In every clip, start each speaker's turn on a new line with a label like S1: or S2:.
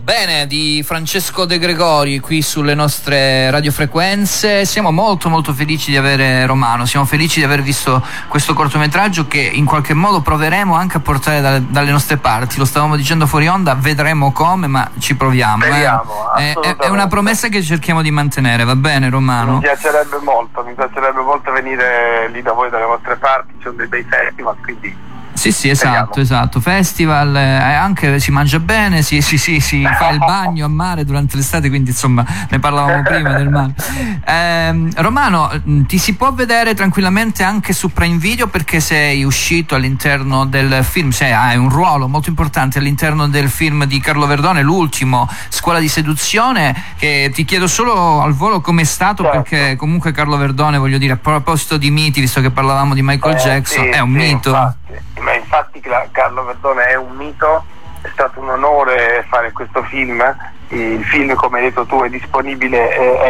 S1: Bene, di Francesco De Gregori qui sulle nostre radiofrequenze. Siamo molto molto felici di avere Romano, siamo felici di aver visto questo cortometraggio che in qualche modo proveremo anche a portare dalle nostre parti. Lo stavamo dicendo fuori onda, vedremo come, ma ci proviamo.
S2: Speriamo,
S1: è una promessa che cerchiamo di mantenere, va bene Romano?
S2: Mi piacerebbe molto venire lì da voi, dalle vostre parti, ci sono dei bei festival, quindi...
S1: Sì, esatto, festival, anche si mangia bene, si fa il bagno a mare durante l'estate, quindi insomma ne parlavamo prima del mare. Romano, ti si può vedere tranquillamente anche su Prime Video, perché sei uscito all'interno del film, hai un ruolo molto importante all'interno del film di Carlo Verdone, l'ultimo, Scuola di seduzione, che ti chiedo solo al volo com'è stato, certo. Perché comunque Carlo Verdone, voglio dire, a proposito di miti, visto che parlavamo di Michael Jackson, è un mito.
S2: Infatti Carlo Verdone è un mito, è stato un onore fare questo film. Il film, come hai detto tu, è disponibile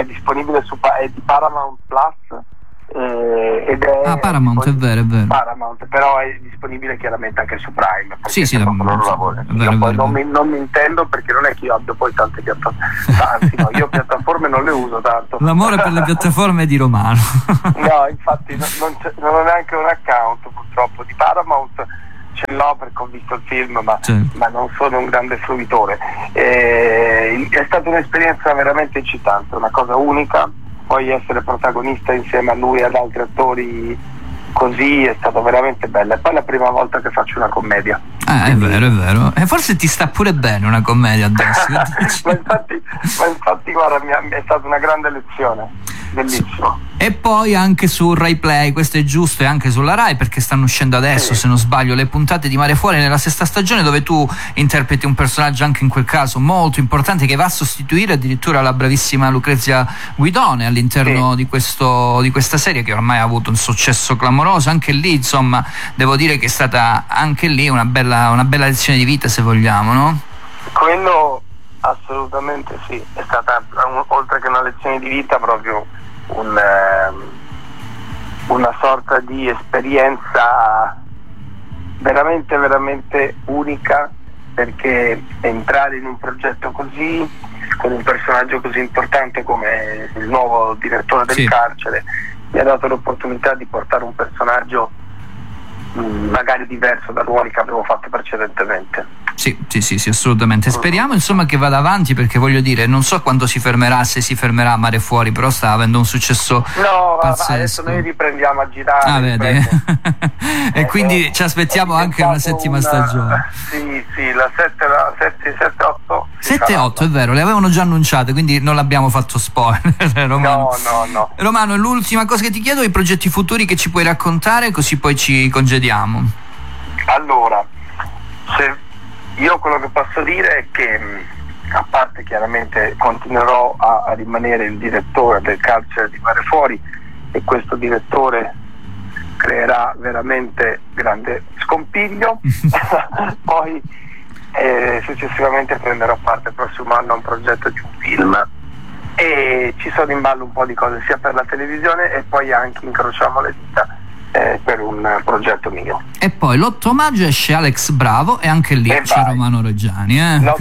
S2: è di Paramount Plus ed è
S1: Paramount, è vero.
S2: Paramount, però è disponibile chiaramente anche su Prime.
S1: Sì, loro lavoro.
S2: Non mi intendo, perché non è che io abbia poi tante piattaforme, anzi no, io piattaforme non le uso tanto.
S1: L'amore per le piattaforme è di Romano.
S2: No, infatti non ho neanche un account purtroppo di Paramount. Ce l'ho perché ho visto il film, ma non sono un grande fruitore. È stata un'esperienza veramente eccitante, una cosa unica. Poi essere protagonista insieme a lui e ad altri attori così è stato veramente bello. E poi è la prima volta che faccio una commedia.
S1: È vero. E forse ti sta pure bene una commedia adesso.
S2: ma infatti guarda, è stata una grande lezione. Bellissimo.
S1: E poi anche su Rai Play, questo è giusto, e anche sulla Rai, perché stanno uscendo adesso, se non sbaglio, le puntate di Mare Fuori nella 6ª stagione, dove tu interpreti un personaggio anche in quel caso molto importante, che va a sostituire addirittura la bravissima Lucrezia Guidone all'interno di questa serie, che ormai ha avuto un successo clamoroso. Anche lì, insomma, devo dire che è stata anche lì una bella lezione di vita, se vogliamo, no?
S2: Quello assolutamente sì, è stata oltre che una lezione di vita proprio una sorta di esperienza veramente veramente unica, perché entrare in un progetto così, con un personaggio così importante come il nuovo direttore del carcere, mi ha dato l'opportunità di portare un personaggio magari diverso da ruoli che avevo fatto precedentemente.
S1: Sì, assolutamente. Speriamo insomma che vada avanti, perché voglio dire, non so quando si fermerà, se si fermerà Mare Fuori, però sta avendo un successo pazzesco.
S2: Adesso noi riprendiamo a girare.
S1: Vedi? E quindi ci aspettiamo anche una settima stagione.
S2: Sì, la 7-8.
S1: 7-8, è vero, le avevano già annunciate, quindi non l'abbiamo fatto spoiler. Romano.
S2: No.
S1: Romano, l'ultima cosa che ti chiedo, i progetti futuri che ci puoi raccontare, così poi ci congediamo.
S2: Allora, io quello che posso dire è che, a parte chiaramente continuerò a rimanere il direttore del carcere di Mare Fuori, e questo direttore creerà veramente grande scompiglio, poi successivamente prenderò parte il prossimo anno a un progetto di un film, e ci sono in ballo un po' di cose sia per la televisione, e poi anche incrociamo le dita per un progetto mio.
S1: E poi l'8 maggio esce Alex Bravo, e anche lì c'è Romano Reggiani.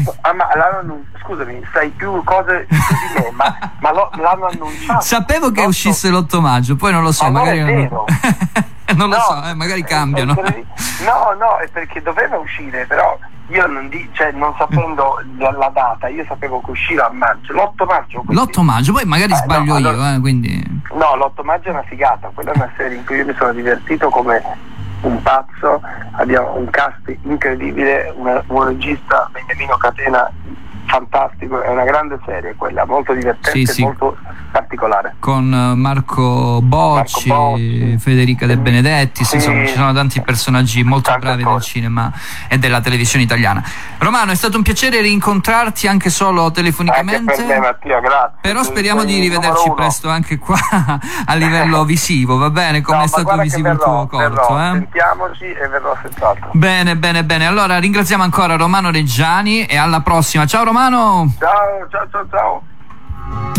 S2: Scusami, sai più cose di me, ma l'hanno annunciato.
S1: Sapevo che uscisse l'8 maggio, poi non lo so,
S2: ma
S1: magari
S2: non è vero.
S1: non lo so, magari cambiano.
S2: No, è perché doveva uscire, però io non sapendo la data, io sapevo che usciva a maggio, l'8 maggio.
S1: L'8 maggio, poi magari sbaglio io, quindi...
S2: No, l'8 maggio è una figata, quella è una serie in cui io mi sono divertito come un pazzo, abbiamo un cast incredibile, un regista, Beniamino Catena, fantastico, è una grande serie quella, molto divertente, molto particolare,
S1: con Marco Bocci, Federica De Benedetti, insomma ci sono tanti personaggi molto bravi del cinema e della televisione italiana. Romano, è stato un piacere rincontrarti anche solo telefonicamente.
S2: Anche per me, Mattia, grazie.
S1: Però speriamo di rivederci presto anche qua a livello visivo, va bene? Come è stato visivo il tuo corto?
S2: Sentiamoci e verrò senz'altro.
S1: Bene. Allora ringraziamo ancora Romano Reggiani e alla prossima. Ciao Romano.
S2: Ciao.